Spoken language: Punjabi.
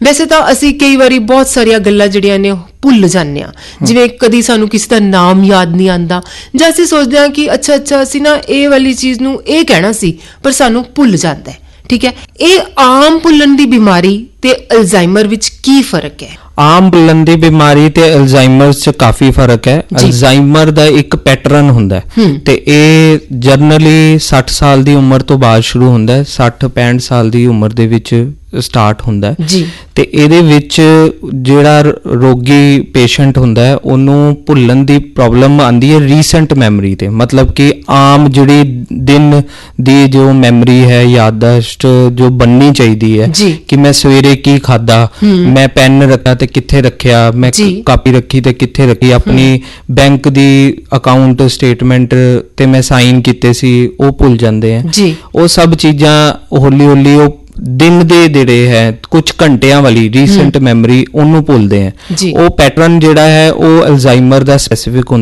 ਵੈਸੇ ਤਾਂ ਅਸੀਂ ਕਈ ਵਾਰੀ ਬਹੁਤ ਸਾਰੀਆਂ ਗੱਲਾਂ ਜਿਹੜੀਆਂ ਨੇ ਭੁੱਲ ਜਾਂਦੇ ਹਾਂ, ਜਿਵੇਂ ਕਦੀ ਸਾਨੂੰ ਕਿਸੇ ਦਾ ਨਾਮ ਯਾਦ ਨਹੀਂ ਆਉਂਦਾ, ਜਾਂ ਅਸੀਂ ਸੋਚਦੇ ਹਾਂ ਕਿ ਅੱਛਾ ਅਸੀਂ ਨਾ ਇਹ ਵਾਲੀ ਚੀਜ਼ ਨੂੰ ਇਹ ਕਹਿਣਾ ਸੀ, ਪਰ ਸਾਨੂੰ ਭੁੱਲ ਜਾਂਦਾ ਹੈ। ਠੀਕ ਹੈ, ਇਹ ਆਮ ਭੁੱਲਣ ਦੀ ਬਿਮਾਰੀ ਤੇ ਅਲਜ਼ਾਈਮਰ ਵਿੱਚ ਕੀ ਫਰਕ ਹੈ? ਆਮ ਭੁੱਲਣ ਦੀ ਬਿਮਾਰੀ ਤੇ ਅਲਜ਼ਾਈਮਰ 'ਚ ਕਾਫੀ ਫਰਕ ਹੈ। ਅਲਜ਼ਾਈਮਰ ਦਾ ਇੱਕ ਪੈਟਰਨ ਹੁੰਦਾ ਤੇ ਇਹ ਜਨਰਲੀ 60 ਸਾਲ ਦੀ ਉਮਰ ਤੋਂ ਬਾਅਦ ਸ਼ੁਰੂ ਹੁੰਦਾ ਹੈ, 60-65 ਸਾਲ ਦੀ ਉਮਰ ਦੇ ਵਿੱਚ ਸਟਾਰਟ ਹੁੰਦਾ ਹੈ ਜੀ। ਤੇ ਇਹਦੇ ਵਿੱਚ ਜਿਹੜਾ ਰੋਗੀ ਪੇਸ਼ੈਂਟ ਹੁੰਦਾ ਹੈ ਉਹਨੂੰ ਭੁੱਲਣ ਦੀ ਪ੍ਰੋਬਲਮ ਆਉਂਦੀ ਹੈ ਰੀਸੈਂਟ ਮੈਮਰੀ ਤੇ, ਮਤਲਬ ਕਿ ਆਮ ਜਿਹੜੀ ਦਿਨ ਦੀ ਜੋ ਮੈਮਰੀ ਹੈ, ਯਾਦਦਾਸ਼ਤ ਜੋ ਬਣਨੀ ਚਾਹੀਦੀ ਹੈ ਕਿ ਮੈਂ ਸਵੇਰੇ ਕੀ ਖਾਧਾ, ਮੈਂ ਪੈਨ ਰੱਖਿਆ ਤੇ ਕਿੱਥੇ ਰੱਖਿਆ, ਮੈਂ ਕਾਪੀ ਰੱਖੀ ਤੇ ਕਿੱਥੇ ਰੱਖੀ, ਆਪਣੀ ਬੈਂਕ ਦੀ ਅਕਾਊਂਟ ਸਟੇਟਮੈਂਟ ਤੇ ਮੈਂ ਸਾਈਨ ਕੀਤੇ ਸੀ, ਉਹ ਭੁੱਲ ਜਾਂਦੇ ਆ। ਉਹ ਸਭ ਚੀਜ਼ਾਂ ਹੌਲੀ ਹੌਲੀ ਉਹ ਦਿਨ ਦੇ ਜਿਹੜੇ ਹੈ ਕੁਝ ਘੰਟਿਆਂ ਵਾਲੀ ਰੀਸੈਂਟ ਮੈਮਰੀ ਉਹਨੂੰ ਭੁੱਲਦੇ ਆ। ਉਹ ਪੈਟਰਨ ਜਿਹੜਾ ਹੈ ਉਹ ਅਲਜ਼ਾਈਮਰ ਦਾ ਸਪੈਸੀਫਿਕ